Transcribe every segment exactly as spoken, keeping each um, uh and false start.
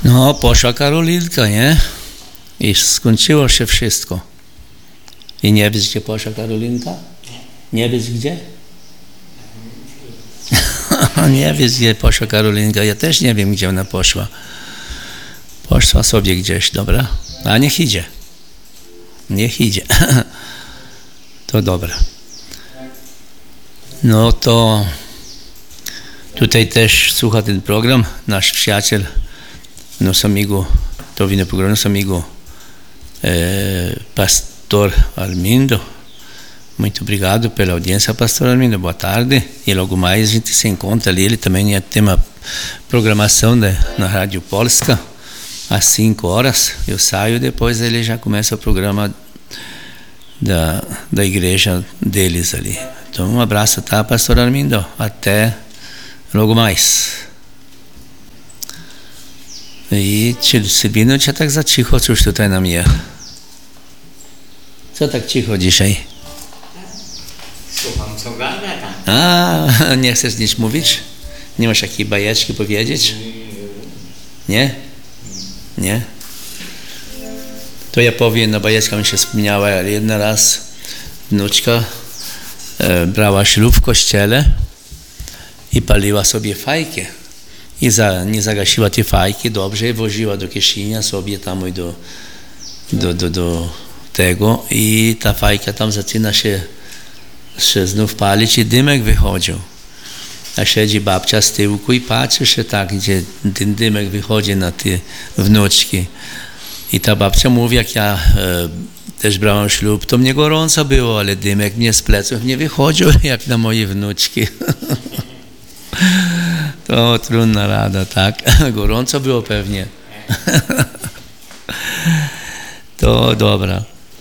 No, poszła Karolinka, nie? I skończyło się wszystko. I nie wiesz, gdzie poszła Karolinka? Nie wiesz, gdzie? Nie wiesz, gdzie poszła Karolinka. Ja też nie wiem, gdzie ona poszła. Poszła sobie gdzieś, dobra? A niech idzie. Niech idzie. To dobra. No to tutaj też słucha ten program nasz przyjaciel, nosso amigo, to ouvindo o programa, nosso amigo é, Pastor Armindo. Muito obrigado pela audiência, Pastor Armindo. Boa tarde. E logo mais a gente se encontra ali. Ele também tem uma programação de, na Rádio Polska às cinco horas. Eu saio, depois ele já começa o programa da, da igreja deles ali. Então um abraço, tá, Pastor Armindo? Até logo mais. I Sylwino, cię tak za cicho, cóż tutaj na mnie? Co tak cicho dzisiaj? Słucham, co gada tam. A, nie chcesz nic mówić? Nie masz jakiej bajeczki powiedzieć? Nie? Nie? To ja powiem, no bajeczka mi się wspomniała, jeden raz wnuczka e, brała ślub w kościele i paliła sobie fajkę. I za, nie zagasiła tej fajki dobrze i włożyła do kieszeni sobie tam i do, do, do, do tego i ta fajka tam zaczyna się, się znów palić i dymek wychodził. A siedzi babcia z tyłku i patrzy się tak, gdzie ten dymek wychodzi na te wnuczki. I ta babcia mówi, jak ja e, też brałem ślub, to mnie gorąco było, ale dymek mnie z pleców nie wychodził, jak na moje wnuczki. To trudna rada, tak? Gorąco było pewnie. To dobra.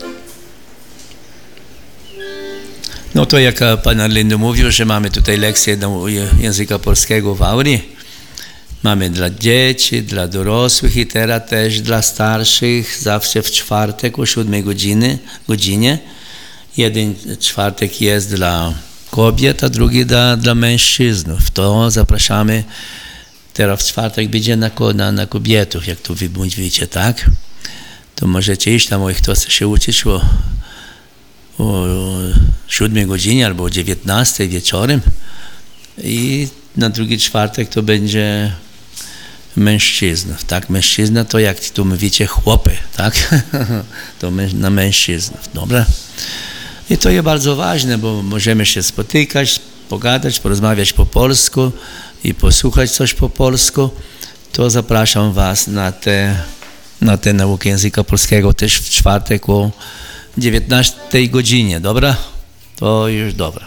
No to jak pan Arlindo mówił, że mamy tutaj lekcję języka polskiego w auli. Mamy dla dzieci, dla dorosłych i teraz też dla starszych, zawsze w czwartek o siódmej godziny, godzinie. Jeden czwartek jest dla kobiet, a drugi dla, dla mężczyznów. To zapraszamy. Teraz w czwartek będzie na, na, na kobietów, jak to wy mówicie, tak? To możecie iść tam, kto chce się uczyć o, o siódmej godzinie albo o dziewiętnastej wieczorem. I na drugi czwartek to będzie mężczyznów, tak? Mężczyzna to jak tu mówicie chłopy, tak? To na mężczyznów, dobra? I to jest bardzo ważne, bo możemy się spotykać, pogadać, porozmawiać po polsku i posłuchać coś po polsku. To zapraszam was na te, na tę naukę języka polskiego też w czwartek o dziewiętnastej godzinie, dobra? To już dobra.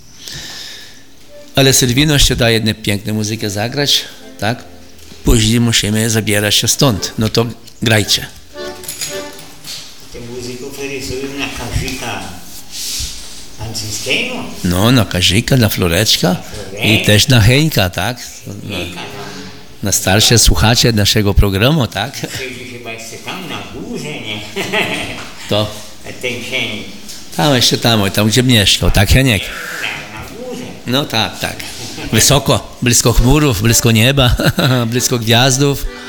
Ale Sylwino jeszcze da jedną piękną muzykę zagrać, tak? Później musimy zabierać się stąd. No to grajcie. Tę muzykę rysują na kazika francuskiego? No, na kazika, na floreczka i też na Henka, tak? Na, na starsze słuchacze naszego programu, tak? Chyba jeszcze tam na górze, nie? To? Ten Henik. Tam jeszcze tam, tam gdzie mieszkał, tak Heniek? Na górze. No tak, tak. Wysoko, blisko chmurów, blisko nieba, blisko gwiazdów.